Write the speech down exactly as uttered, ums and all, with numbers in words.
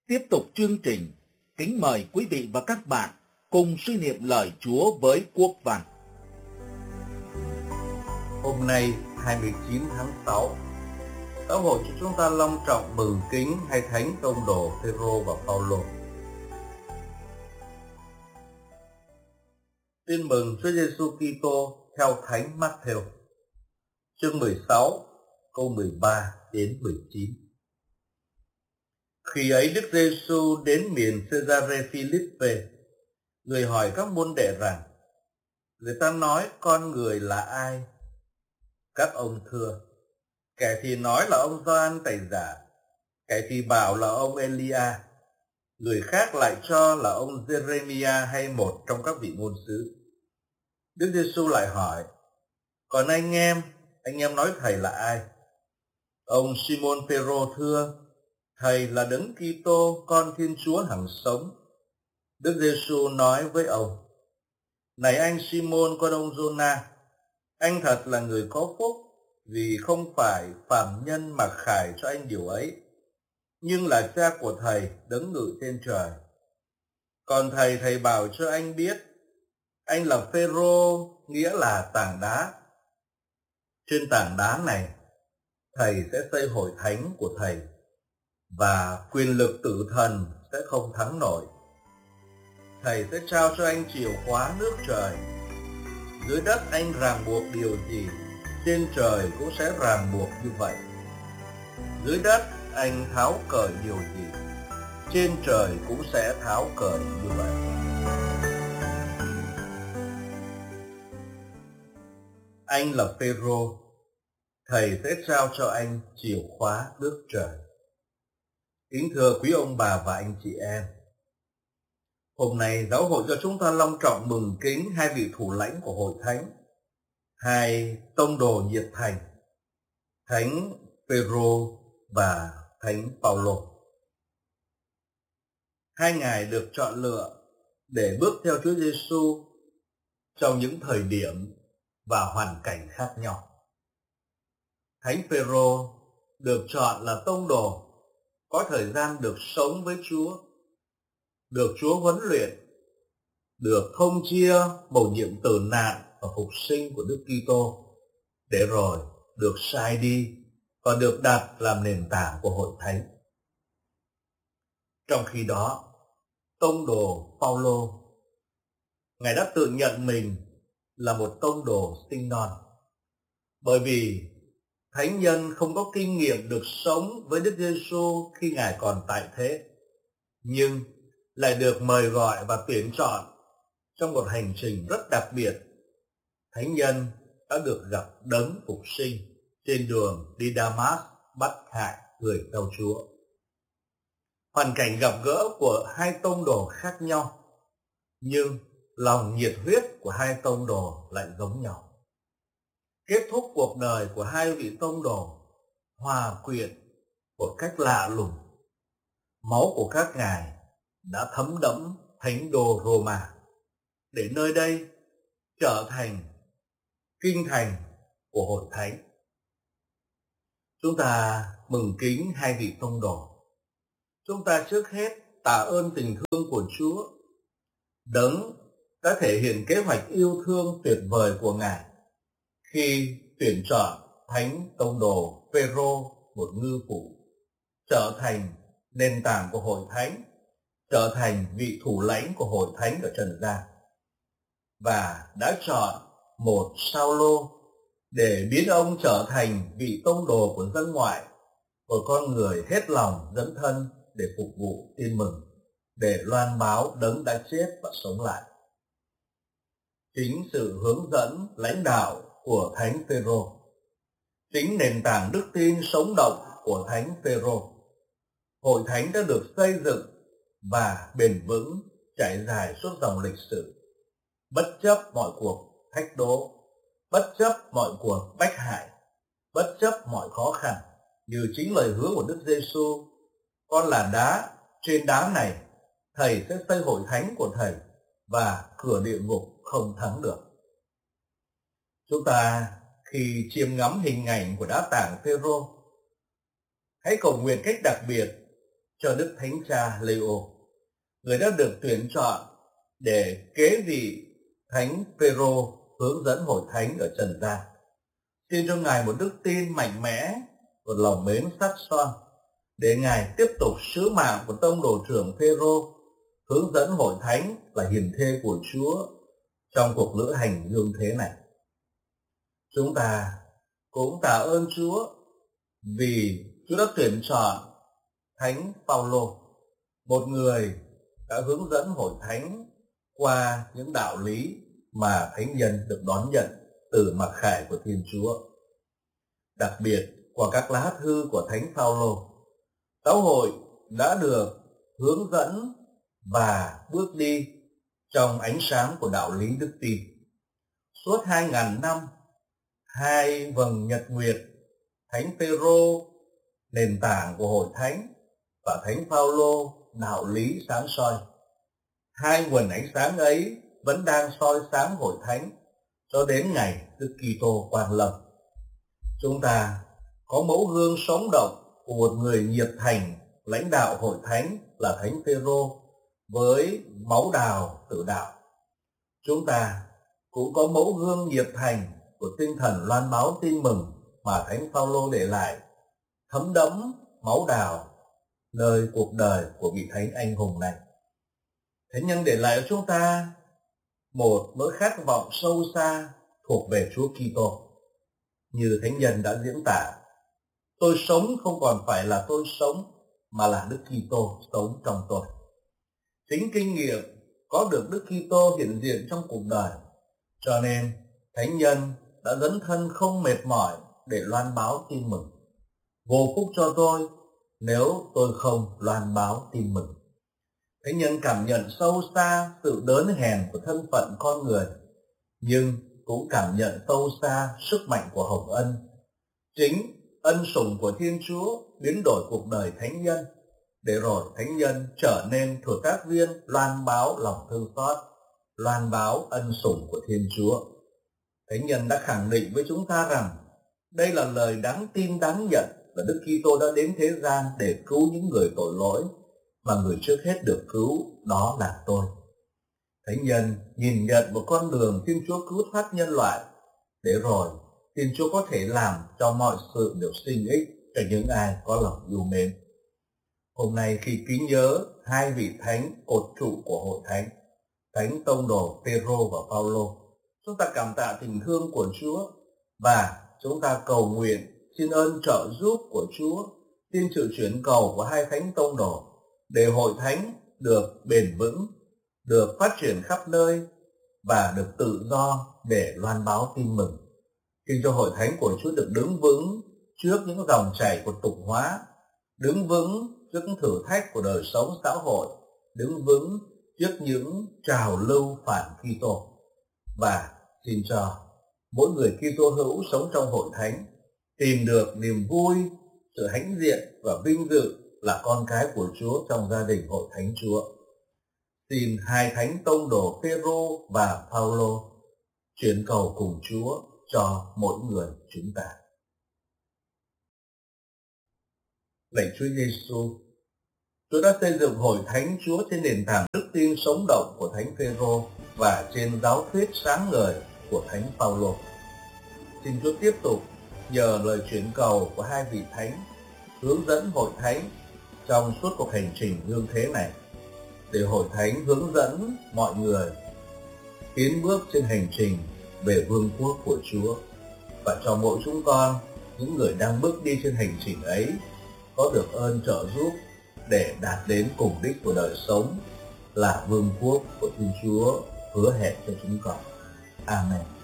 Tiếp tục chương trình, kính mời quý vị và các bạn cùng suy niệm lời Chúa với Quốc Văn. Hôm nay hai mươi chín tháng sáu, giáo hội cho chúng ta long trọng mừng kính hai thánh tông đồ Phêrô và Phaolô. Tin mừng Chúa Giêsu Kitô theo thánh Mát-thêu, chương mười sáu, câu mười ba đến mười chín. Khi ấy Đức Giêsu đến miền Cesarea Philippe, người hỏi các môn đệ rằng: người ta nói con người là ai? Các ông thưa: kẻ thì nói là ông Gioan Tẩy Giả, kẻ thì bảo là ông Elia, người khác lại cho là ông Giê-rê-mi-a hay một trong các vị ngôn sứ. Đức Giêsu lại hỏi: còn anh em, anh em nói thầy là ai? Ông Simon Phêrô thưa: thầy là Đấng Kitô, con Thiên Chúa hằng sống. Đức Giêsu nói với ông: này anh Simon con ông Giô-na, anh thật là người có phúc, vì không phải phàm nhân mà khải cho anh điều ấy, nhưng là Cha của thầy Đấng ngự trên trời. Còn thầy thầy bảo cho anh biết, anh là Phêrô, nghĩa là tảng đá. Trên tảng đá này, thầy sẽ xây hội thánh của thầy, và quyền lực tử thần sẽ không thắng nổi. Thầy sẽ trao cho anh chìa khóa nước trời. Dưới đất anh ràng buộc điều gì, trên trời cũng sẽ ràng buộc như vậy. Dưới đất anh tháo cởi điều gì, trên trời cũng sẽ tháo cởi như vậy. Anh là Phêrô, thầy sẽ trao cho anh chìa khóa nước trời. Kính thưa quý ông bà và anh chị em, hôm nay giáo hội cho chúng ta long trọng mừng kính hai vị thủ lãnh của hội thánh, hai tông đồ nhiệt thành, thánh Phêrô và thánh Phaolô. Hai ngài được chọn lựa để bước theo Chúa Giêsu trong những thời điểm và hoàn cảnh khác nhau. Thánh Phêrô được chọn là tông đồ, có thời gian được sống với Chúa, được Chúa huấn luyện, được thông chia mầu nhiệm tử nạn và phục sinh của Đức Kitô, để rồi được sai đi và được đặt làm nền tảng của hội thánh. Trong khi đó, tông đồ Phaolô, ngài đã tự nhận mình là một tông đồ sinh non, bởi vì thánh nhân không có kinh nghiệm được sống với Đức Giêsu khi ngài còn tại thế, nhưng lại được mời gọi và tuyển chọn trong một hành trình rất đặc biệt. Thánh nhân đã được gặp Đấng phục sinh trên đường đi Đa-mát bắt hại người theo Chúa. Hoàn cảnh gặp gỡ của hai tông đồ khác nhau, nhưng lòng nhiệt huyết của hai tông đồ lại giống nhau. Kết thúc cuộc đời của hai vị tông đồ hòa quyện một cách lạ lùng. Máu của các ngài đã thấm đẫm thánh đô Roma, để nơi đây trở thành kinh thành của hội thánh. Chúng ta mừng kính hai vị tông đồ. Chúng ta trước hết tạ ơn tình thương của Chúa, Đấng đã thể hiện kế hoạch yêu thương tuyệt vời của ngài khi tuyển chọn thánh tông đồ Phêrô, một ngư phủ, trở thành nền tảng của hội thánh, trở thành vị thủ lãnh của hội thánh ở trần gian, và đã chọn một Sao-lô để biến ông trở thành vị tông đồ của dân ngoại, một con người hết lòng dấn thân để phục vụ tin mừng, để loan báo Đấng đã chết và sống lại. Chính sự hướng dẫn lãnh đạo của thánh Phêrô, chính nền tảng đức tin sống động của thánh Phêrô, hội thánh đã được xây dựng và bền vững trải dài suốt dòng lịch sử, bất chấp mọi cuộc thách đố, bất chấp mọi cuộc bách hại, bất chấp mọi khó khăn, như chính lời hứa của Đức Giêsu: con là đá, trên đá này thầy sẽ xây hội thánh của thầy, và cửa địa ngục không thắng được. Chúng ta khi chiêm ngắm hình ảnh của đá tảng Phêrô, hãy cầu nguyện cách đặc biệt cho Đức Thánh Cha Leo, người đã được tuyển chọn để kế vị Thánh Phêrô hướng dẫn hội thánh ở trần gian. Xin cho Ngài một đức tin mạnh mẽ, một lòng mến sắt son, để Ngài tiếp tục sứ mạng của tông đồ trưởng Phêrô hướng dẫn hội thánh là hiền thê của Chúa trong cuộc lữ hành dương thế này. Chúng ta cũng tạ ơn Chúa vì Chúa đã tuyển chọn Thánh Phaolô, một người đã hướng dẫn hội thánh qua những đạo lý mà thánh nhân được đón nhận từ mặc khải của Thiên Chúa. Đặc biệt qua các lá thư của Thánh Phaolô, giáo hội đã được hướng dẫn và bước đi trong ánh sáng của đạo lý đức tin. Suốt hai ngàn năm, hai vầng nhật nguyệt, Thánh Phêrô nền tảng của hội thánh và Thánh Phaolô đạo lý sáng soi. Hai nguồn ánh sáng ấy vẫn đang soi sáng hội thánh cho đến ngày Đức Kitô quang lâm. Chúng ta có mẫu gương sống động của một người nhiệt thành lãnh đạo hội thánh là Thánh Phêrô với máu đào tử đạo. Chúng ta cũng có mẫu gương nhiệt thành của tinh thần loan báo tin mừng mà Thánh Phaolô để lại, thấm đẫm máu đào nơi cuộc đời của vị thánh anh hùng này. Thánh nhân để lại cho chúng ta một nỗi khát vọng sâu xa thuộc về Chúa Kitô. Như thánh nhân đã diễn tả, tôi sống không còn phải là tôi sống, mà là Đức Kitô sống trong tôi. Chính kinh nghiệm có được Đức Kitô hiện diện trong cuộc đời, cho nên thánh nhân đã dấn thân không mệt mỏi để loan báo tin mừng. Vô phúc cho tôi nếu tôi không loan báo tin mừng. Thánh nhân cảm nhận sâu xa sự đớn hèn của thân phận con người, nhưng cũng cảm nhận sâu xa sức mạnh của hồng ân. Chính ân sủng của Thiên Chúa biến đổi cuộc đời thánh nhân, để rồi thánh nhân trở nên thừa tác viên loan báo lòng thương xót, loan báo ân sủng của Thiên Chúa. Thánh nhân đã khẳng định với chúng ta rằng đây là lời đáng tin đáng nhận là Đức Kitô đã đến thế gian để cứu những người tội lỗi, mà người trước hết được cứu đó là tôi. Thánh nhân nhìn nhận một con đường Thiên Chúa cứu thoát nhân loại, để rồi Thiên Chúa có thể làm cho mọi sự đều sinh ích cho những ai có lòng yêu mến. Hôm nay khi kính nhớ hai vị thánh cột trụ của hội thánh, Thánh tông đồ Phêrô và Phaolô, chúng ta cảm tạ tình thương của Chúa và chúng ta cầu nguyện xin ơn trợ giúp của Chúa, xin sự chuyển cầu của hai thánh tông đồ để hội thánh được bền vững, được phát triển khắp nơi và được tự do để loan báo tin mừng. Xin cho hội thánh của Chúa được đứng vững trước những dòng chảy của tục hóa, đứng vững trước những thử thách của đời sống xã hội, đứng vững trước những trào lưu phản Kitô. Và xin cho mỗi người Kitô hữu sống trong hội thánh tìm được niềm vui, sự hãnh diện và vinh dự là con cái của Chúa trong gia đình hội thánh Chúa. Xin hai thánh tông đồ Phêrô và Phaolô chuyển cầu cùng Chúa cho mỗi người chúng ta. Lạy Chúa Giêsu, Chúa đã xây dựng hội thánh Chúa trên nền tảng đức tin sống động của Thánh Phêrô và trên giáo thuyết sáng ngời của Thánh Phaolô. Xin Chúa tiếp tục nhờ lời chuyển cầu của hai vị thánh hướng dẫn hội thánh trong suốt cuộc hành trình dương thế này, để hội thánh hướng dẫn mọi người tiến bước trên hành trình về vương quốc của Chúa, và cho mỗi chúng con, những người đang bước đi trên hành trình ấy, có được ơn trợ giúp để đạt đến cùng đích của đời sống là vương quốc của Thiên Chúa hứa hẹn cho chúng con. Amen.